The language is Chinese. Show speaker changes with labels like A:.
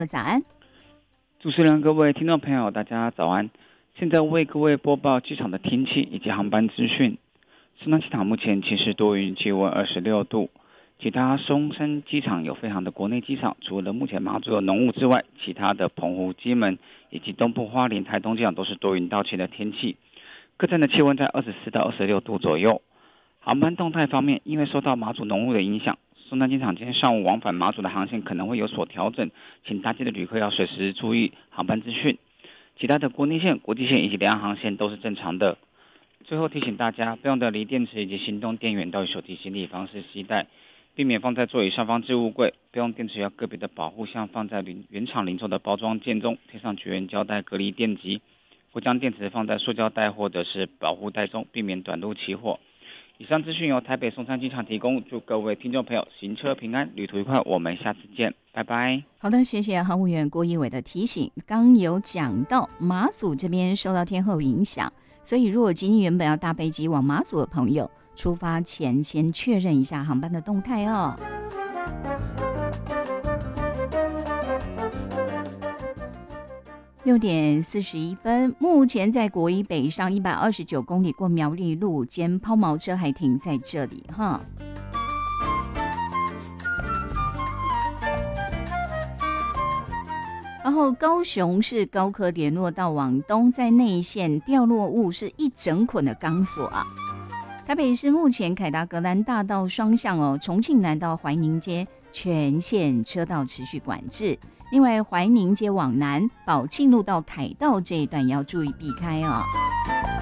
A: 早安。
B: 主持人、各位听众朋友，大家早安！现在为各位播报机场的天气以及航班资讯。松山机场目前其实多云，气温26度。其他松山机场有飞航的国内机场，除了目前马祖有浓雾之外，其他的澎湖、金门以及东部花莲、台东机场都是多云到晴的天气。各站的气温在24到26度左右。航班动态方面，因为受到马祖浓雾的影响，松山机场今天上午往返马祖的航线可能会有所调整，请搭机的旅客要随时注意航班资讯。其他的国内线、国际线以及两岸航线都是正常的。最后提醒大家，备用的锂电池以及行动电源到手提行李方式携带，避免放在座椅上方置物柜。备用电池要个别的保护，像放在原厂零售的包装件中，贴上绝缘胶带隔离电极，或将电池放在塑胶袋或者是保护袋中，避免短路起火。以上资讯由台北松山机场提供，祝各位听众朋友行车平安，旅途愉快，我们下次见，拜拜。
A: 好的，谢谢航务员郭一伟的提醒。刚有讲到马祖这边受到天候影响，所以如果今天原本要搭飞机往马祖的朋友，出发前先确认一下航班的动态哦。6点41分，目前在国一北上129公里过苗栗路，间抛锚车还停在这里哈。然后高雄市高科联络道往东，在内线掉落物是一整捆的钢索啊。台北市目前凯达格兰大道双向哦，重庆南到怀宁街全线车道持续管制。另外，怀宁街往南，宝庆路到凯道这一段也要注意避开哦。